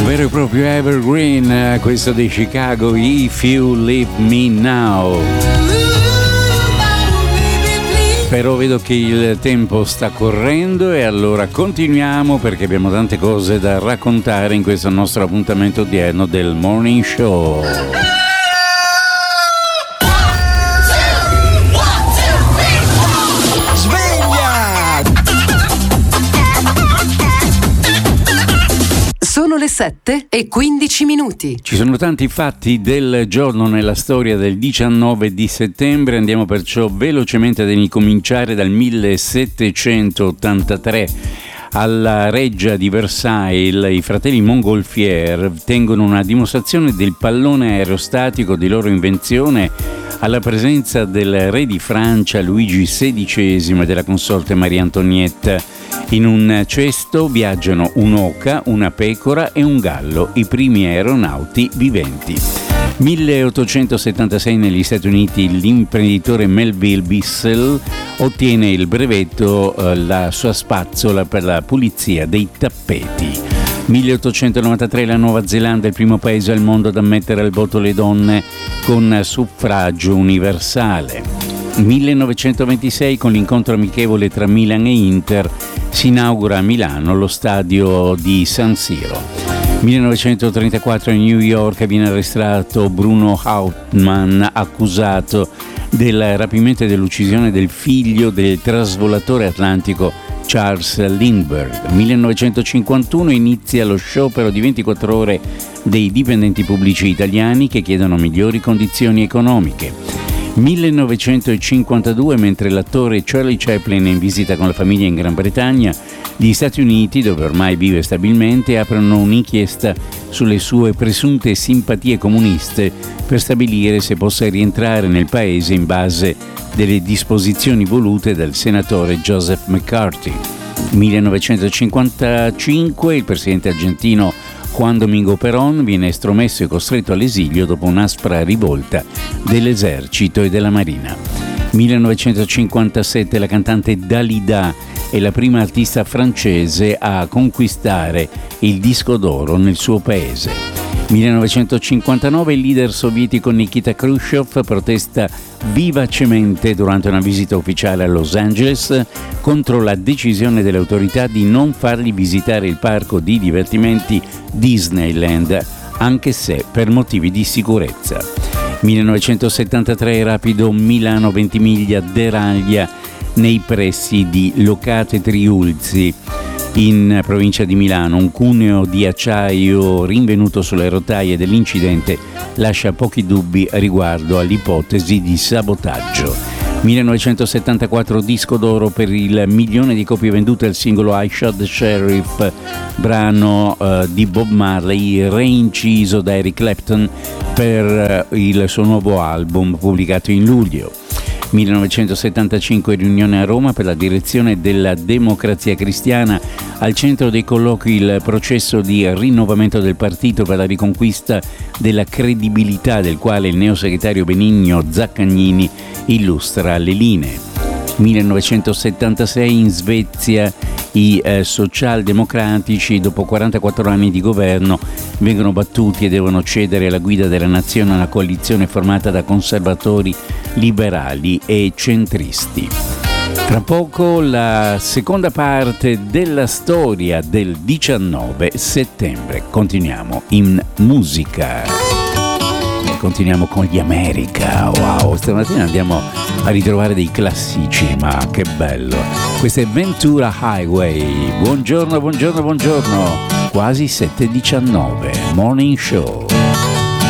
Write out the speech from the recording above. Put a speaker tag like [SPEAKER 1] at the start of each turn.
[SPEAKER 1] Vero e proprio evergreen, questo di Chicago, If You Leave Me Now. Però vedo che il tempo sta correndo e allora continuiamo, perché abbiamo tante cose da raccontare in questo nostro appuntamento odierno del Morning Show.
[SPEAKER 2] Sono le 7:15.
[SPEAKER 1] Ci sono tanti fatti del giorno nella storia del 19 di settembre, andiamo perciò velocemente ad incominciare dal 1783. Alla reggia di Versailles i fratelli Montgolfier tengono una dimostrazione del pallone aerostatico di loro invenzione alla presenza del re di Francia Luigi XVI e della consorte Maria Antonietta. In un cesto viaggiano un'oca, una pecora e un gallo, i primi aeronauti viventi. 1876 negli Stati Uniti l'imprenditore Melville Bissell ottiene il brevetto, la sua spazzola per la pulizia dei tappeti. 1893 la Nuova Zelanda è il primo paese al mondo ad ammettere al voto le donne con suffragio universale. 1926 con l'incontro amichevole tra Milan e Inter si inaugura a Milano lo stadio di San Siro. 1934 a New York viene arrestato Bruno Hauptmann, accusato del rapimento e dell'uccisione del figlio del trasvolatore atlantico Charles Lindbergh. 1951 inizia lo sciopero di 24 ore dei dipendenti pubblici italiani che chiedono migliori condizioni economiche. 1952, mentre l'attore Charlie Chaplin è in visita con la famiglia in Gran Bretagna, gli Stati Uniti, dove ormai vive stabilmente, aprono un'inchiesta sulle sue presunte simpatie comuniste per stabilire se possa rientrare nel paese in base delle disposizioni volute dal senatore Joseph McCarthy. 1955 il presidente argentino Juan Domingo Perón viene estromesso e costretto all'esilio dopo un'aspra rivolta dell'esercito e della marina. 1957 la cantante Dalida è la prima artista francese a conquistare il disco d'oro nel suo paese. 1959 il leader sovietico Nikita Khrushchev protesta vivacemente durante una visita ufficiale a Los Angeles contro la decisione delle autorità di non fargli visitare il parco di divertimenti Disneyland, anche se per motivi di sicurezza. 1973 rapido Milano-Ventimiglia deraglia nei pressi di Locate Triulzi, in provincia di Milano. Un cuneo di acciaio rinvenuto sulle rotaie dell'incidente lascia pochi dubbi riguardo all'ipotesi di sabotaggio. 1974 disco d'oro per il 1 milione di copie vendute al singolo I Shot the Sheriff, brano di Bob Marley reinciso da Eric Clapton per il suo nuovo album pubblicato in luglio. 1975 riunione a Roma per la direzione della Democrazia Cristiana, al centro dei colloqui il processo di rinnovamento del partito per la riconquista della credibilità, del quale il neosegretario Benigno Zaccagnini illustra le linee. 1976 in Svezia i socialdemocratici, dopo 44 anni di governo, vengono battuti e devono cedere la guida della nazione a una coalizione formata da conservatori, liberali e centristi. Tra poco la seconda parte della storia del 19 settembre. Continuiamo in musica. Continuiamo con gli America. Wow, stamattina andiamo a ritrovare dei classici, ma che bello. Questo è Ventura Highway. Buongiorno. Quasi 7:19. Morning Show.